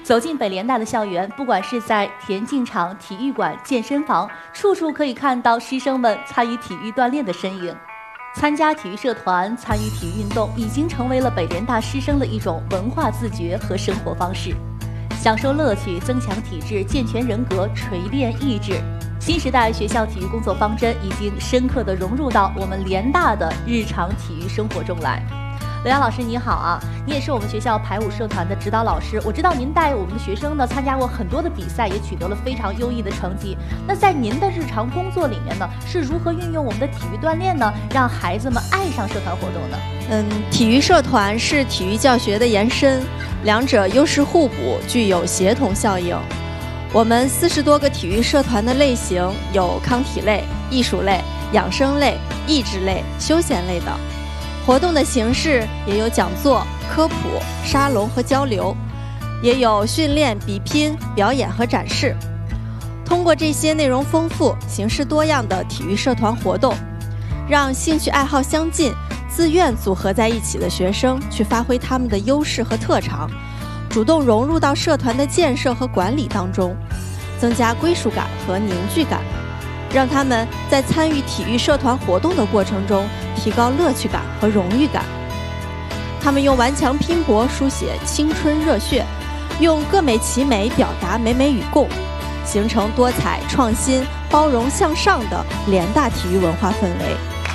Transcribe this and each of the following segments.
走进北联大的校园，不管是在田径场、体育馆、健身房，处处可以看到师生们参与体育锻炼的身影。参加体育社团、参与体育运动，已经成为了北联大师生的一种文化自觉和生活方式。享受乐趣，增强体质，健全人格，锤炼意志。新时代学校体育工作方针已经深刻地融入到我们联大的日常体育生活中来。刘洋老师你好啊，你也是我们学校排舞社团的指导老师，我知道您带我们的学生呢参加过很多的比赛，也取得了非常优异的成绩。那在您的日常工作里面呢，是如何运用我们的体育锻炼呢，让孩子们爱上社团活动呢？ 体育社团是体育教学的延伸，两者优势互补，具有协同效应。我们40多个体育社团的类型有康体类、艺术类、养生类、益智类、休闲类等。活动的形式也有讲座、科普、沙龙和交流，也有训练、比拼、表演和展示。通过这些内容丰富、形式多样的体育社团活动，让兴趣爱好相近、自愿组合在一起的学生去发挥他们的优势和特长，主动融入到社团的建设和管理当中，增加归属感和凝聚感，让他们在参与体育社团活动的过程中提高乐趣感和荣誉感。他们用顽强拼搏书写青春热血，用各美其美表达美美与共，形成多彩创新、包容向上的联大体育文化氛围。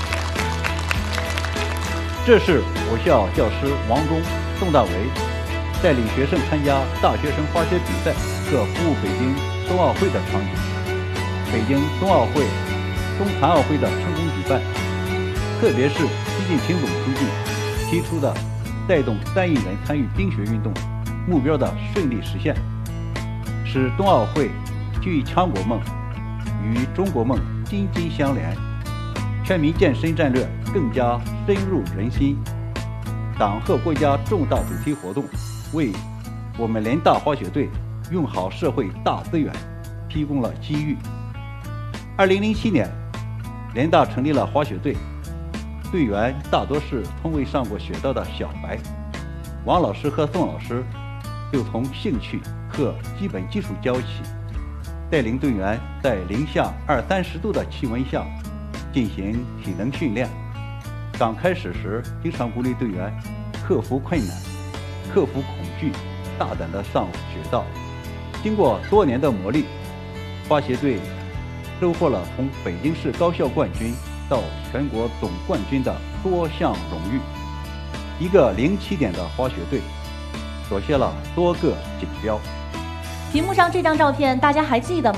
这是我校教师王忠、宋大为带领学生参加大学生滑雪比赛和服务北京冬奥会的场景。北京冬奥会、冬残奥会的成功举办，特别是习近平总书记提出的带动3亿人参与冰雪运动目标的顺利实现，使冬奥会体育强国梦与中国梦紧紧相连，全民健身战略更加深入人心。党和国家重大主题活动为我们联大滑雪队用好社会大资源提供了机遇。2007年，联大成立了滑雪队，队员大多是从未上过雪道的小白。王老师和宋老师就从兴趣和基本技术教起，带领队员在零下20-30度的气温下进行体能训练。刚开始时，经常鼓励队员克服困难、克服恐惧，大胆地上雪道。经过多年的磨砺，滑雪队收获了从北京市高校冠军到全国总冠军的多项荣誉。一个零起点的滑雪队夺下了多个锦标。 屏幕上这张照片大家还记得吗？